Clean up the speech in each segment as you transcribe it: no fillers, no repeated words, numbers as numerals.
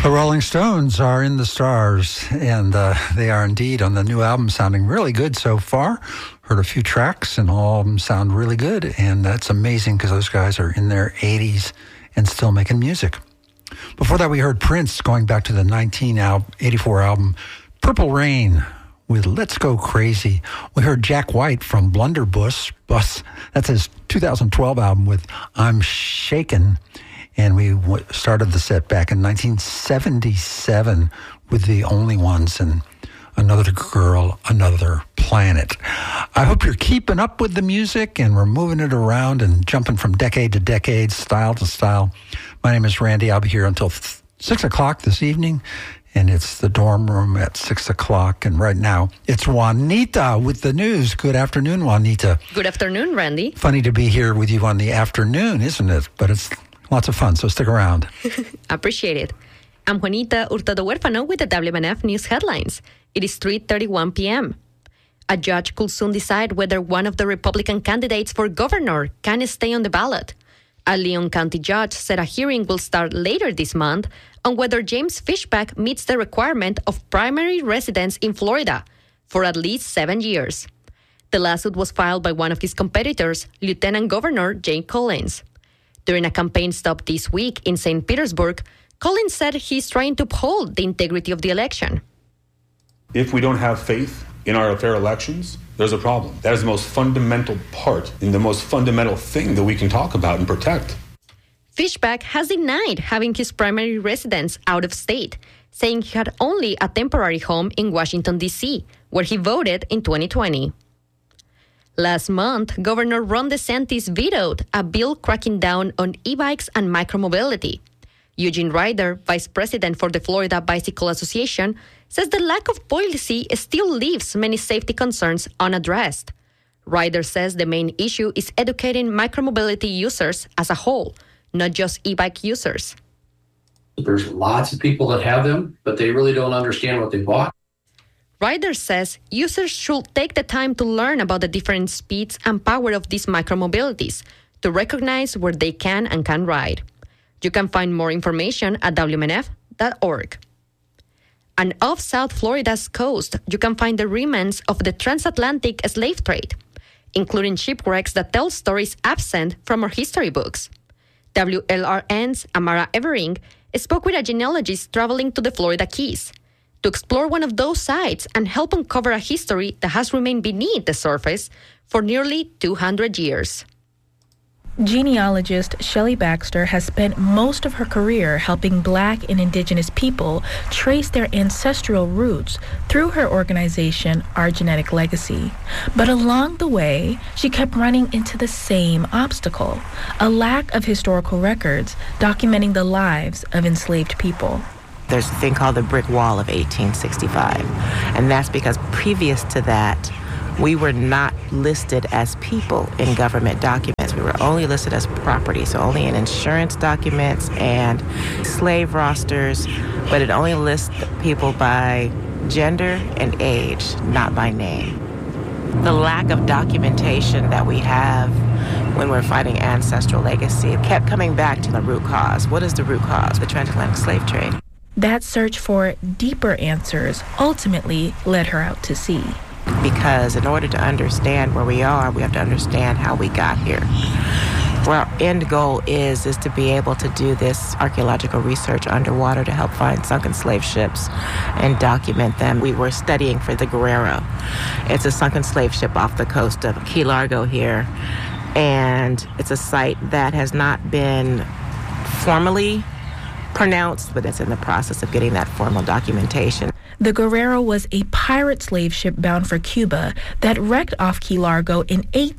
The Rolling Stones are in the stars, and they are indeed on the new album, sounding really good so far. Heard a few tracks, and all of them sound really good, and that's amazing because those guys are in their 80s and still making music. Before that, we heard Prince going back to the 1984 album Purple Rain with Let's Go Crazy. We heard Jack White from Blunderbuss. That's his 2012 album with I'm Shaken. And we started the set back in 1977 with The Only Ones and Another Girl, Another Planet. I hope you're keeping up with the music, and we're moving it around and jumping from decade to decade, style to style. My name is Randy. I'll be here until 6 o'clock this evening, and it's the dorm room at 6 o'clock. And right now, it's Juanita with the news. Good afternoon, Juanita. Good afternoon, Randy. Funny to be here with you on the afternoon, isn't it? But it's lots of fun, so stick around. Appreciate it. I'm Juanita Hurtado Huérfano with the WMNF News headlines. It is 3:31 p.m. A judge could soon decide whether one of the Republican candidates for governor can stay on the ballot. A Leon County judge said a hearing will start later this month on whether James Fishback meets the requirement of primary residence in Florida for at least 7 years. The lawsuit was filed by one of his competitors, Lieutenant Governor Jay Collins. During a campaign stop this week in St. Petersburg, Collins said he's trying to uphold the integrity of the election. If we don't have faith in our fair elections, there's a problem. That is the most fundamental part and the most fundamental thing that we can talk about and protect. Fishback has denied having his primary residence out of state, saying he had only a temporary home in Washington, D.C., where he voted in 2020. Last month, Governor Ron DeSantis vetoed a bill cracking down on e-bikes and micromobility. Eugene Ryder, vice president for the Florida Bicycle Association, says the lack of policy still leaves many safety concerns unaddressed. Ryder says the main issue is educating micromobility users as a whole, not just e-bike users. There's lots of people that have them, but they really don't understand what they bought. Ryder says users should take the time to learn about the different speeds and power of these micromobilities to recognize where they can and can't ride. You can find more information at WMNF.org. And off South Florida's coast, you can find the remnants of the transatlantic slave trade, including shipwrecks that tell stories absent from our history books. WLRN's Amara Evering spoke with a genealogist traveling to the Florida Keys to explore one of those sites and help uncover a history that has remained beneath the surface for nearly 200 years. Genealogist Shelley Baxter has spent most of her career helping Black and Indigenous people trace their ancestral roots through her organization, Our Genetic Legacy. But along the way, she kept running into the same obstacle, a lack of historical records documenting the lives of enslaved people. There's a thing called the Brick Wall of 1865, and that's because previous to that, we were not listed as people in government documents. We were only listed as property, so only in insurance documents and slave rosters, but it only lists people by gender and age, not by name. The lack of documentation that we have when we're fighting ancestral legacy kept coming back to the root cause. What is the root cause? The transatlantic slave trade. That search for deeper answers ultimately led her out to sea. Because in order to understand where we are, we have to understand how we got here. Where our end goal is to be able to do this archaeological research underwater to help find sunken slave ships and document them. We were studying for the Guerrero. It's a sunken slave ship off the coast of Key Largo here, and it's a site that has not been formally pronounced, but it's in the process of getting that formal documentation. The Guerrero was a pirate slave ship bound for Cuba that wrecked off Key Largo in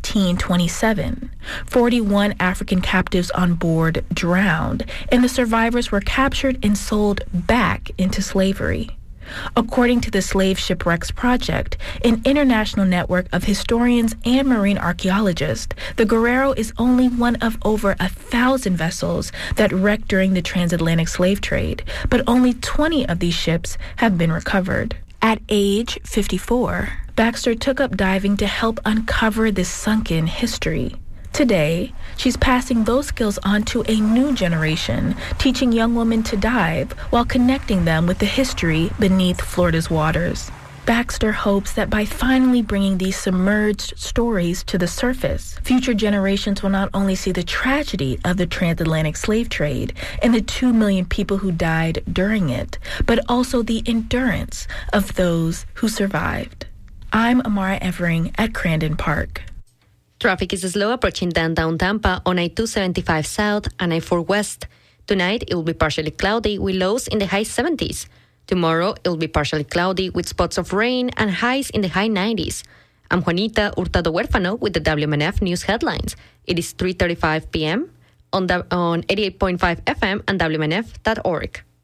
1827. 41 African captives on board drowned, and the survivors were captured and sold back into slavery. According to the Slave Shipwrecks Project, an international network of historians and marine archaeologists, the Guerrero is only one of over 1,000 vessels that wrecked during the transatlantic slave trade, but only 20 of these ships have been recovered. At age 54, Baxter took up diving to help uncover this sunken history. Today, she's passing those skills on to a new generation, teaching young women to dive while connecting them with the history beneath Florida's waters. Baxter hopes that by finally bringing these submerged stories to the surface, future generations will not only see the tragedy of the transatlantic slave trade and the 2 million people who died during it, but also the endurance of those who survived. I'm Amara Evering at Crandon Park. Traffic is slow approaching downtown Tampa on I-275 South and I-4 West. Tonight, it will be partially cloudy with lows in the high 70s. Tomorrow, it will be partially cloudy with spots of rain and highs in the high 90s. I'm Juanita Hurtado Huérfano with the WMNF News Headlines. It is 3:35 p.m. on 88.5 FM and WMNF.org.